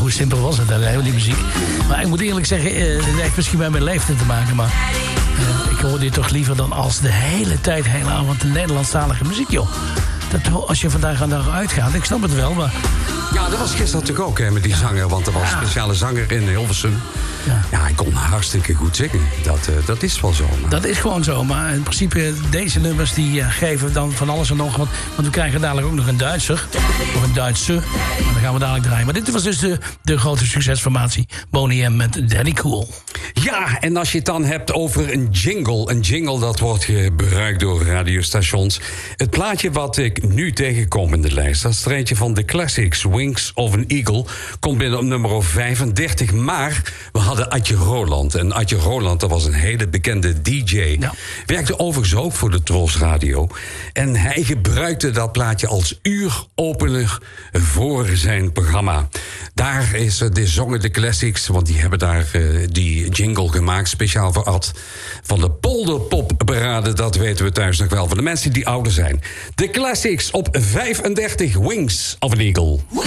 hoe simpel was het dan, die muziek. Maar ik moet eerlijk zeggen, het heeft misschien bij mijn leeftijd te maken, maar ik hoor dit toch liever dan als de hele tijd, hele avond de Nederlandstalige muziek, joh. Dat, als je vandaag aan dag uitgaat, ik snap het wel, maar... Ja, dat was gisteren natuurlijk ook, hè, met die zanger. Want er was een speciale zanger in Hilversum. Ja, hij kon hartstikke goed zingen. Dat is wel zo. Maar... Dat is gewoon zo, maar in principe deze nummers die geven dan van alles en nog wat. Want we krijgen dadelijk ook nog een Duitser. Of een Duitse. Maar dan gaan we dadelijk draaien. Maar dit was dus de grote succesformatie. Boney M met Daddy Cool. Ja, en als je het dan hebt over een jingle. Een jingle dat wordt gebruikt door radiostations. Het plaatje wat ik nu tegenkom in de lijst. Dat is er eentje van The Classics, Wings of an Eagle. Komt binnen op nummer 35. Maar we hadden Adje Roland. En Adje Roland, dat was een hele bekende DJ. Ja. Werkte overigens ook voor de Tros Radio. En hij gebruikte dat plaatje als uuropener voor zijn programma. Daar zongen de Classics, want die hebben daar die jingle gemaakt, speciaal voor Ad. Van de Polderpopparade, dat weten we thuis nog wel. Voor de mensen die ouder zijn. De Classics op 35, Wings of an Eagle.